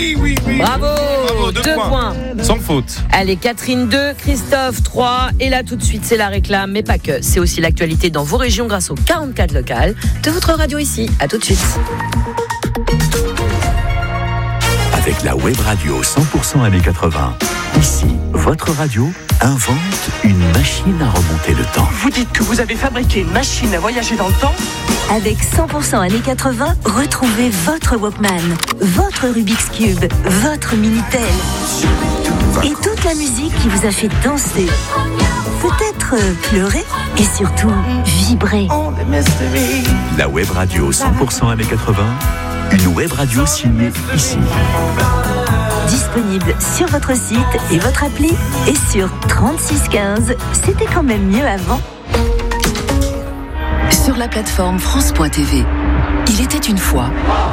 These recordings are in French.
Oui. Bravo, 2 points. Sans faute. Allez, Catherine 2, Christophe 3. Et là, tout de suite, c'est la réclame, mais pas que. C'est aussi l'actualité dans vos régions grâce aux 44 locales de votre radio ici. À tout de suite. Avec la web radio 100% années 80. Ici, votre radio invente une machine à remonter le temps. Vous dites que vous avez fabriqué une machine à voyager dans le temps ? Avec 100% années 80, retrouvez votre Walkman, votre Rubik's Cube, votre Minitel et toute la musique qui vous a fait danser, peut-être pleurer et surtout vibrer. La web radio 100% années 80, une web radio signée ici. Disponible sur votre site et votre appli et sur 3615. C'était quand même mieux avant. Sur la plateforme France.tv, il était une fois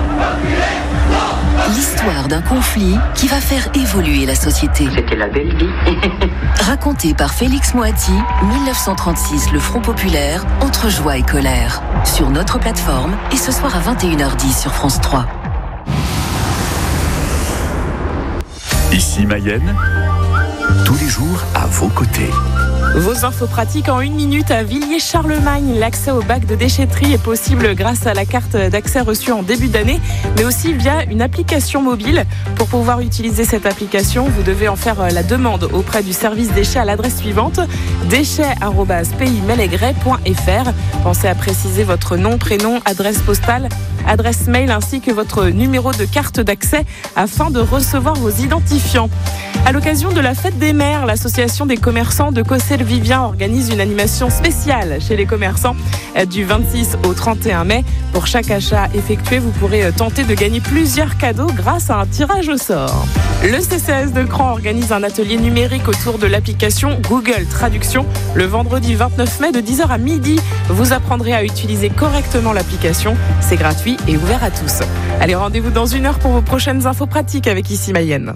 l'histoire d'un conflit qui va faire évoluer la société. C'était la belle vie. Raconté par Félix Moati, 1936, le Front Populaire, entre joie et colère. Sur notre plateforme et ce soir à 21h10 sur France 3. Ici Mayenne, tous les jours à vos côtés. Vos infos pratiques en 1 minute à Villiers-Charlemagne. L'accès au bac de déchetterie est possible grâce à la carte d'accès reçue en début d'année, mais aussi via une application mobile. Pour pouvoir utiliser cette application, vous devez en faire la demande auprès du service déchets à l'adresse suivante, déchets@paysmalegrais.fr. Pensez à préciser votre nom, prénom, adresse postale, adresse mail ainsi que votre numéro de carte d'accès afin de recevoir vos identifiants. À l'occasion de la fête des mères, l'association des commerçants de Cossé-le-Vivien organise une animation spéciale chez les commerçants du 26 au 31 mai. Pour chaque achat effectué, vous pourrez tenter de gagner plusieurs cadeaux grâce à un tirage au sort. Le CCAS de Cran organise un atelier numérique autour de l'application Google Traduction le vendredi 29 mai de 10h à midi. Vous apprendrez à utiliser correctement l'application. C'est gratuit et ouvert à tous. Allez, rendez-vous dans 1 heure pour vos prochaines infos pratiques avec Ici Mayenne.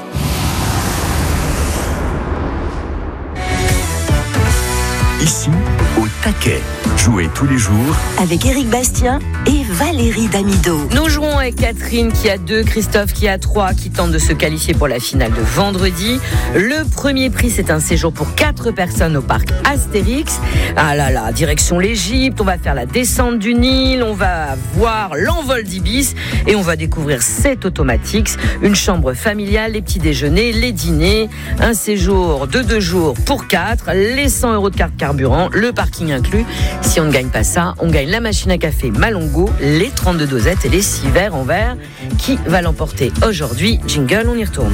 Ici, au taquet. Jouez tous les jours avec Éric Bastien et Valérie Damido. Nous jouons avec Catherine qui a 2, Christophe qui a 3, qui tente de se qualifier pour la finale de vendredi. Le premier prix, c'est un séjour pour 4 personnes au parc Astérix. Ah là là, direction l'Égypte, on va faire la descente du Nil, on va voir l'envol d'Ibis et on va découvrir 7 automatiques, une chambre familiale, les petits déjeuners, les dîners, un séjour de 2 jours pour 4, les 100 € de carte carburant, le parking inclus. Si on ne gagne pas ça, on gagne la machine à café Malongo, les 32 dosettes et les 6 verres en verre. Qui va l'emporter aujourd'hui ? Jingle, on y retourne.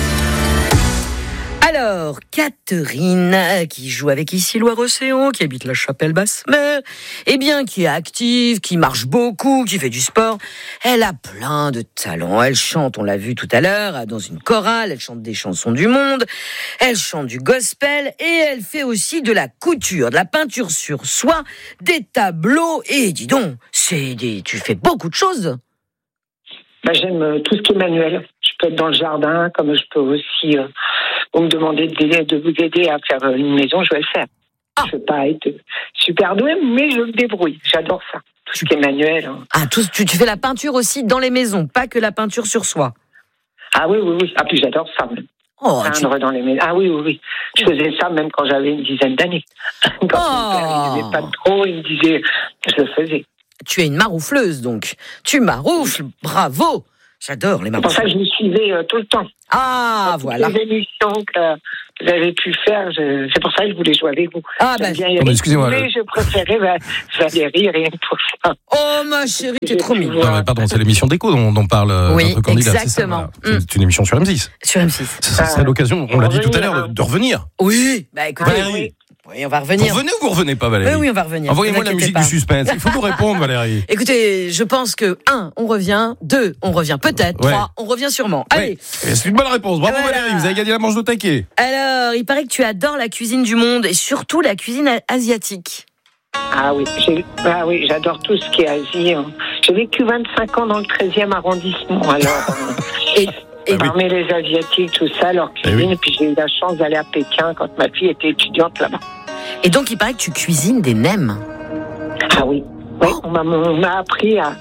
Alors, Catherine, qui joue avec ici Loire-Océan, qui habite la Chapelle-Basse-Mer, eh bien, qui est active, qui marche beaucoup, qui fait du sport, elle a plein de talents. Elle chante, on l'a vu tout à l'heure, dans une chorale, elle chante des chansons du monde, elle chante du gospel, et elle fait aussi de la couture, de la peinture sur soie, des tableaux, et dis donc, tu fais beaucoup de choses. J'aime tout ce qui est manuel. Je peux être dans le jardin, comme je peux aussi... vous me demandez de vous aider à faire une maison, je vais le faire. Je ne veux pas être super douée, mais je me débrouille. J'adore ça. Tout ce qui est manuel. Hein. Ah, tu fais la peinture aussi dans les maisons, pas que la peinture sur soie. Ah oui. Ah, puis j'adore ça même. Peindre dans les maisons. Ah oui. Je faisais ça même quand j'avais une dizaine d'années. Quand mon père, il n'aimait pas trop, il me disait, je le faisais. Tu es une maroufleuse, donc. Tu maroufles, bravo. J'adore les maroufles. C'est pour ça que je me suivais tout le temps. Ah, voilà. Les émissions que j'avais pu faire, c'est pour ça que je voulais jouer avec vous. Ah, excusez-moi. Mais je préférais Valérie, rien que pour ça. Oh, ma chérie, t'es trop mignonne. Non, mais pardon, c'est l'émission Déco dont parle notre candidat. Exactement. C'est ça, voilà. C'est une émission sur M6. Sur M6. Ça serait l'occasion, on l'a dit tout à l'heure, de revenir. Oui, écoutez. Valérie. Oui, on va revenir. Vous revenez ou vous revenez pas, Valérie ? Oui, on va revenir. Envoyez-moi la musique du suspense. Il faut nous répondre, Valérie. Écoutez, je pense que 1, on revient. 2, on revient peut-être. 3, on revient sûrement. Allez. C'est une bonne réponse. Bravo, Valérie. Vous avez gagné la manche de taquet. Alors, il paraît que tu adores la cuisine du monde et surtout la cuisine asiatique. Ah oui, j'adore tout ce qui est Asie. J'ai vécu 25 ans dans le 13e arrondissement. Alors, et parmi les Asiatiques, tout ça, leur cuisine. Et puis j'ai eu la chance d'aller à Pékin quand ma fille était étudiante là-bas. Et donc, il paraît que tu cuisines des nems. Ah oui. On m'a appris à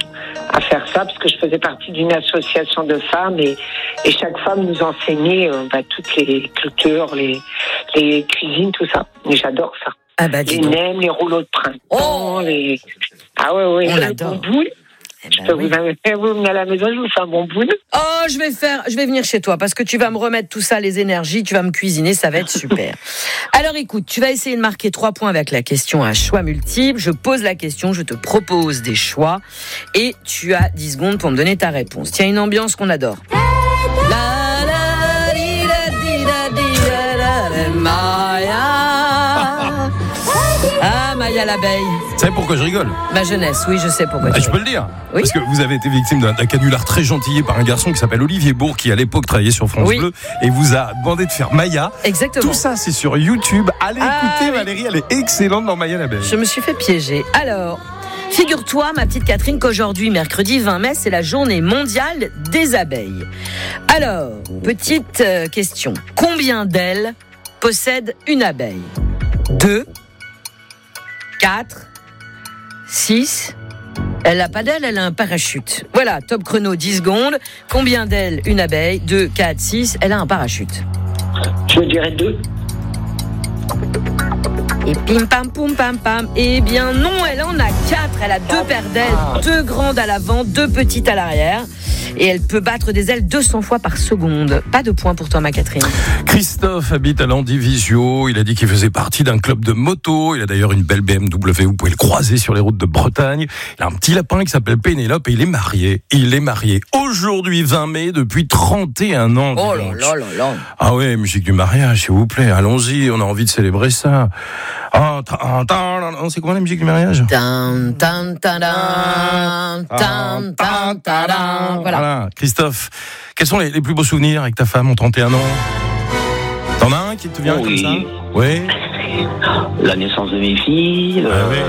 à faire ça, parce que je faisais partie d'une association de femmes et chaque femme nous enseignait toutes les cultures, les cuisines, tout ça. Et j'adore ça. Ah bah, les nems, les rouleaux de printemps, Ah ouais, on le l'adore. bonbon. Je peux vous venir à la maison, je vous fais un bonbon. Oh, je vais venir chez toi parce que tu vas me remettre tout ça, les énergies, tu vas me cuisiner, ça va être super. Alors écoute, tu vas essayer de marquer 3 points avec la question à choix multiples. Je pose la question, je te propose des choix et tu as 10 secondes pour me donner ta réponse. Tiens, une ambiance qu'on adore. Maya l'abeille. Vous savez pourquoi je rigole? Ma jeunesse, oui, je sais pourquoi. Je peux le dire. Oui. Parce que vous avez été victime d'un canular très gentillé par un garçon qui s'appelle Olivier Bourg, qui à l'époque travaillait sur France Bleu et vous a demandé de faire Maya. Exactement. Tout ça, c'est sur YouTube. Allez écouter Valérie, elle est excellente dans Maya l'abeille. Je me suis fait piéger. Alors, figure-toi, ma petite Catherine, qu'aujourd'hui, mercredi 20 mai, c'est la journée mondiale des abeilles. Alors, petite question. Combien d'ailes possède une abeille? 2, 4, 6. Elle n'a pas d'ailes, elle a un parachute. Voilà, top chrono, 10 secondes. Combien d'ailes une abeille? 2, 4, 6. Elle a un parachute. Je dirais 2. Et pim pam poum pam pam. Eh bien non, elle en a 4. Elle a 2 paires d'ailes, 2 grandes à l'avant, 2 petites à l'arrière. Et elle peut battre des ailes 200 fois par seconde. Pas de point pour toi, ma Catherine. Christophe habite à Landivisiau. Il a dit qu'il faisait partie d'un club de moto. Il a d'ailleurs une belle BMW. Vous pouvez le croiser sur les routes de Bretagne. Il a un petit lapin qui s'appelle Pénélope et il est marié. Aujourd'hui, 20 mai, depuis 31 ans. Oh là là là là. Ah ouais, musique du mariage, s'il vous plaît. Allons-y, on a envie de célébrer ça. C'est quoi la musique du mariage? Voilà. Christophe, quels sont les plus beaux souvenirs avec ta femme en 31 ans? T'en as un qui te vient comme ça? Oui. La naissance de mes filles.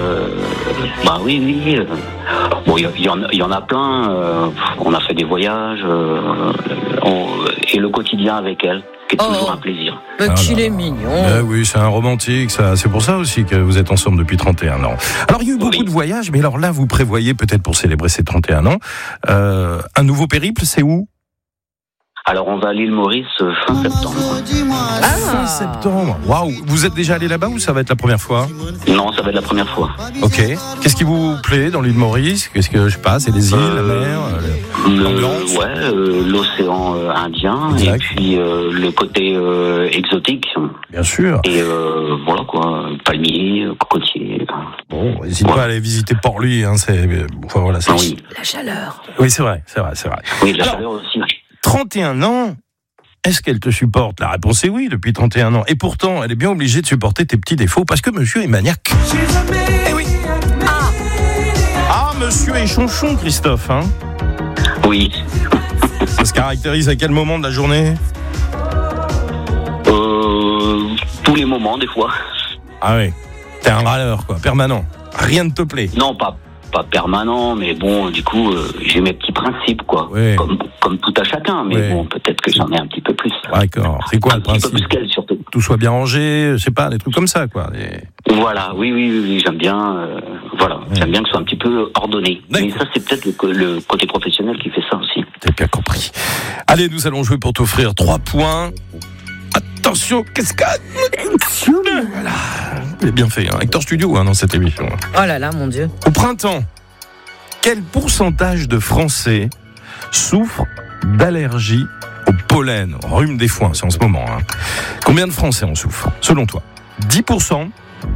Oui. Bon, il y en a plein. On a fait des voyages. Et le quotidien avec elle, qui est toujours un plaisir. Mais qu'il est mignon. Oui, c'est un romantique. Ça. C'est pour ça aussi que vous êtes ensemble depuis 31 ans. Alors, il y a eu beaucoup de voyages, mais alors là, vous prévoyez peut-être pour célébrer ces 31 ans un nouveau périple, c'est où? Alors, on va à l'île Maurice fin septembre. Fin septembre. Waouh. Vous êtes déjà allé là-bas ou ça va être la première fois? Non, ça va être la première fois. Ok. Qu'est-ce qui vous plaît dans l'île Maurice? Qu'est-ce que, je sais pas, c'est les îles, la mer, l'ambiance? L'océan Indien. Exact. Et puis le côté exotique. Bien sûr. Et voilà quoi, palmiers, cocotiers. Bon, n'hésite pas à aller visiter Port-Louis. Voilà, c'est la chaleur. Oui, c'est vrai. Oui, la chaleur aussi. 31 ans, est-ce qu'elle te supporte? La réponse est oui, depuis 31 ans. Et pourtant, elle est bien obligée de supporter tes petits défauts parce que monsieur est maniaque. Eh oui. Monsieur est chonchon, Christophe, hein? Oui. Ça se caractérise à quel moment de la journée? Tous les moments, des fois. Ah oui. T'es un râleur, quoi, permanent. Rien ne te plaît. Non, pas permanent, mais bon, du coup, j'ai mes petits principes, quoi. Ouais. Comme tout à chacun, mais bon, peut-être que j'en ai un petit peu plus. D'accord. C'est quoi le principe? Un petit peu plus qu'elle, surtout. Tout soit bien rangé, je sais pas, des trucs comme ça, quoi. Voilà, oui, j'aime bien, j'aime bien que ce soit un petit peu ordonné. D'accord. Mais ça, c'est peut-être le côté professionnel qui fait ça aussi. T'as bien compris. Allez, nous allons jouer pour t'offrir 3 points. Attention, cascade. Voilà. C'est bien fait, hein. Hector Studio, dans cette émission. Oh là là, mon Dieu. Au printemps, quel pourcentage de Français souffrent d'allergie au pollen, rhume des foins, c'est en ce moment. Hein. Combien de Français en souffrent, selon toi? 10%,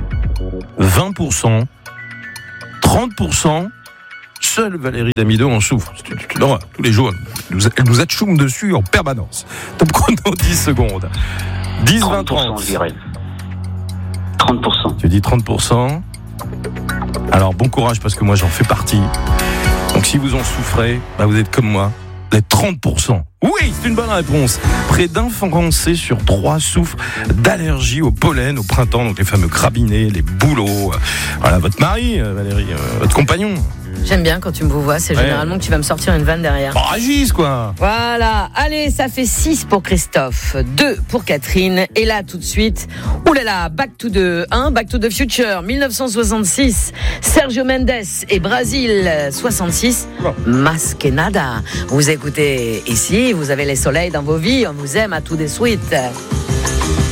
20%, 30%. Seule Valérie Damido en souffre. Tous les jours, elle nous atchoum dessus en permanence. Top chrono, 10 secondes. 10, 20, 30. Je dirais. 30%. Tu dis 30%. Alors, bon courage parce que moi, j'en fais partie. Donc, si vous en souffrez, vous êtes comme moi. Vous êtes 30%. Oui, c'est une bonne réponse. Près d'un Français sur 3 souffre d'allergie au pollen au printemps. Donc, les fameux crabinets, les bouleaux. Voilà, votre mari, Valérie, votre compagnon. J'aime bien quand tu me vois, c'est généralement que tu vas me sortir une vanne derrière. Oh, agisse quoi. Voilà, allez, ça fait 6 pour Christophe, 2 pour Catherine, et là tout de suite, oulala, Back to the Future, 1966, Sergio Mendes et Brésil, 66, Más que nada. Vous écoutez ici, vous avez les soleils dans vos vies, on vous aime à tout de suite.